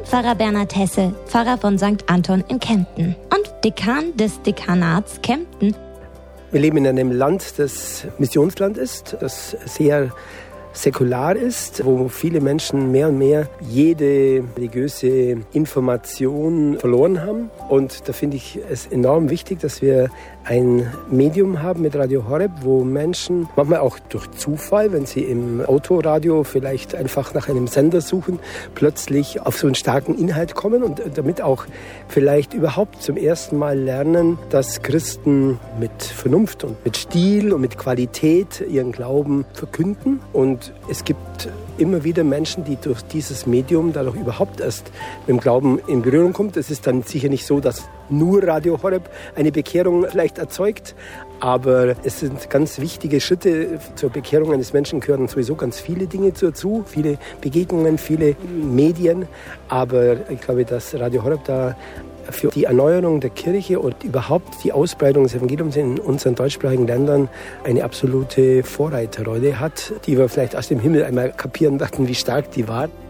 Pfarrer Bernhard Hesse, Pfarrer von St. Anton in Kempten und Dekan des Dekanats Kempten. Wir leben in einem Land, das Missionsland ist, das sehr säkular ist, wo viele Menschen mehr und mehr jede religiöse Information verloren haben. Und da finde ich es enorm wichtig, dass wir ein Medium haben mit Radio Horeb, wo Menschen manchmal auch durch Zufall, wenn sie im Autoradio vielleicht einfach nach einem Sender suchen, plötzlich auf so einen starken Inhalt kommen und damit auch vielleicht überhaupt zum ersten Mal lernen, dass Christen mit Vernunft und mit Stil und mit Qualität ihren Glauben verkünden. Und es gibt immer wieder Menschen, die durch dieses Medium dadurch überhaupt erst mit dem Glauben in Berührung kommen. Es ist dann sicher nicht so, dass nur Radio Horeb eine Bekehrung vielleicht erzeugt, aber es sind ganz wichtige Schritte zur Bekehrung eines Menschen, gehören sowieso ganz viele Dinge dazu, viele Begegnungen, viele Medien, aber ich glaube, dass Radio Horeb da für die Erneuerung der Kirche und überhaupt die Ausbreitung des Evangeliums in unseren deutschsprachigen Ländern eine absolute Vorreiterrolle hat, die wir vielleicht aus dem Himmel einmal kapieren dachten, wie stark die war.